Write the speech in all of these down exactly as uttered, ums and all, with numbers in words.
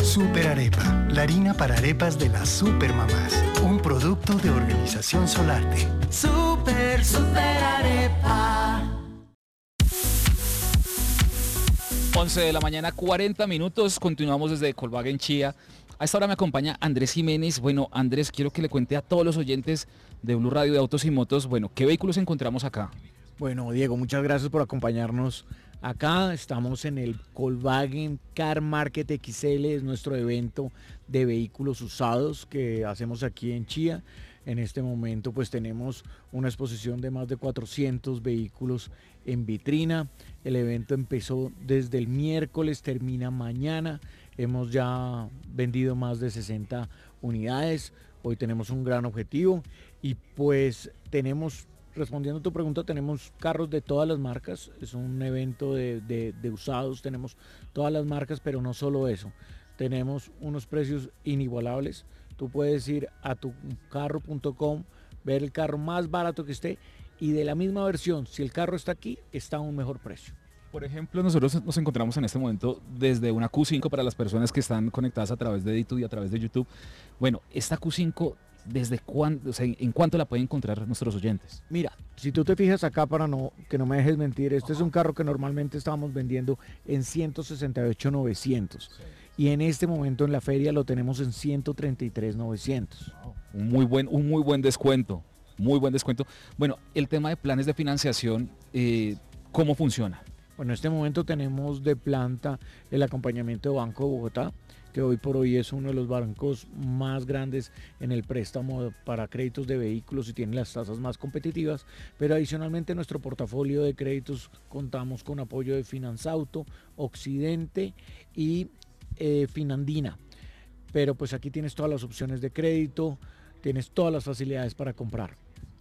Super Arepa, la harina para arepas de las supermamás. Un producto de Organización Solarte. Super, super arepa. once de la mañana, cuarenta minutos. Continuamos desde Colvagen Chía. A esta hora me acompaña Andrés Jiménez. Bueno, Andrés, quiero que le cuente a todos los oyentes de Blue Radio de Autos y Motos, bueno, ¿qué vehículos encontramos acá? Bueno, Diego, muchas gracias por acompañarnos acá. Estamos en el Colvagen Car Market X L, es nuestro evento de vehículos usados que hacemos aquí en Chía. En este momento pues tenemos una exposición de más de cuatrocientos vehículos en vitrina. El evento empezó desde el miércoles, termina mañana. Hemos ya vendido más de sesenta unidades. Hoy tenemos un gran objetivo y pues tenemos, respondiendo a tu pregunta, tenemos carros de todas las marcas. Es un evento de, de, de usados, tenemos todas las marcas, pero no solo eso. Tenemos unos precios inigualables. Tú puedes ir a tu carro punto com, ver el carro más barato que esté y de la misma versión, si el carro está aquí, está a un mejor precio. Por ejemplo, nosotros nos encontramos en este momento desde una Q cinco para las personas que están conectadas a través de YouTube y a través de YouTube. Bueno, esta Q cinco, ¿desde cuándo, o sea, en cuánto la pueden encontrar nuestros oyentes? Mira, si tú te fijas acá, para no que no me dejes mentir, este Ajá. es un carro que normalmente estábamos vendiendo en ciento sesenta y ocho mil novecientos. Sí. Y en este momento en la feria lo tenemos en ciento treinta y tres mil novecientos. Wow. Un muy buen, un muy buen descuento, muy buen descuento. Bueno, el tema de planes de financiación, eh, ¿cómo funciona? Bueno, en este momento tenemos de planta el acompañamiento de Banco de Bogotá, que hoy por hoy es uno de los bancos más grandes en el préstamo para créditos de vehículos y tiene las tasas más competitivas, pero adicionalmente en nuestro portafolio de créditos contamos con apoyo de Finanzauto, Occidente y eh, Finandina, pero pues aquí tienes todas las opciones de crédito, tienes todas las facilidades para comprar.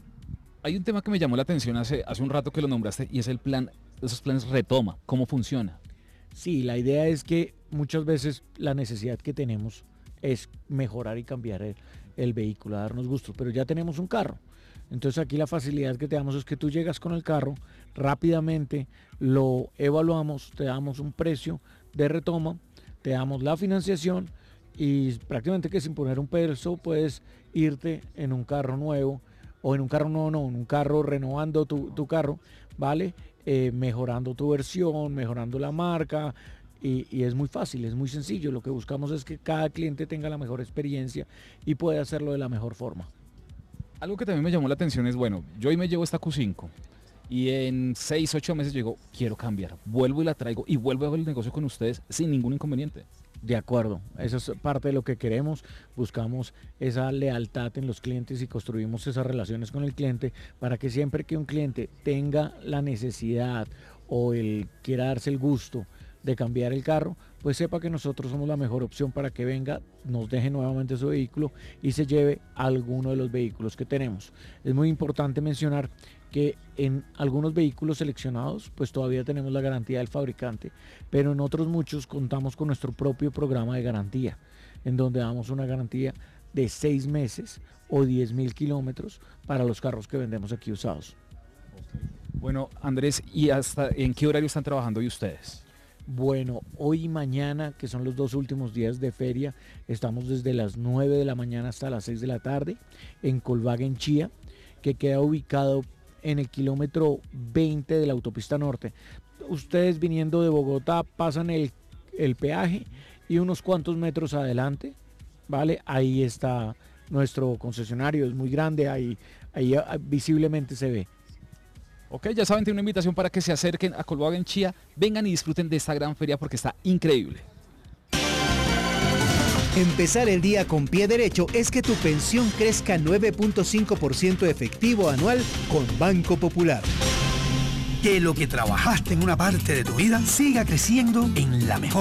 Hay un tema que me llamó la atención hace, hace un rato que lo nombraste y es el plan, esos planes retoma, ¿cómo funciona? Sí, la idea es que muchas veces la necesidad que tenemos es mejorar y cambiar el, el vehículo, a darnos gustos, pero ya tenemos un carro. Entonces aquí la facilidad que te damos es que tú llegas con el carro, rápidamente lo evaluamos, te damos un precio de retoma, te damos la financiación y prácticamente que sin poner un peso puedes irte en un carro nuevo o en un carro nuevo, no, en un carro renovando tu, tu carro, ¿vale? Eh, mejorando tu versión, mejorando la marca y, y es muy fácil, es muy sencillo. Lo que buscamos es que cada cliente tenga la mejor experiencia y pueda hacerlo de la mejor forma. Algo que también me llamó la atención es, bueno, yo hoy me llevo esta Q cinco y en seis, ocho meses digo, quiero cambiar, vuelvo y la traigo y vuelvo a ver el negocio con ustedes sin ningún inconveniente. De acuerdo, eso es parte de lo que queremos, buscamos esa lealtad en los clientes y construimos esas relaciones con el cliente para que siempre que un cliente tenga la necesidad o el quiera darse el gusto de cambiar el carro, pues sepa que nosotros somos la mejor opción para que venga, nos deje nuevamente su vehículo y se lleve alguno de los vehículos que tenemos. Es muy importante mencionar que en algunos vehículos seleccionados pues todavía tenemos la garantía del fabricante, pero en otros muchos contamos con nuestro propio programa de garantía, en donde damos una garantía de seis meses o diez mil kilómetros para los carros que vendemos aquí usados. Bueno, Andrés, ¿y hasta en qué horario están trabajando hoy ustedes? Bueno, hoy y mañana, que son los dos últimos días de feria, estamos desde las nueve de la mañana hasta las seis de la tarde en Colvagen Chía, que queda ubicado en el kilómetro veinte de la autopista norte. Ustedes viniendo de Bogotá pasan el, el peaje y unos cuantos metros adelante, ¿vale? Ahí está nuestro concesionario, es muy grande, ahí, ahí visiblemente se ve. Ok, ya saben, tiene una invitación para que se acerquen a Colvagen Chía, vengan y disfruten de esta gran feria porque está increíble. Empezar el día con pie derecho es que tu pensión crezca nueve punto cinco por ciento efectivo anual con Banco Popular. Que lo que trabajaste en una parte de tu vida siga creciendo en la mejor.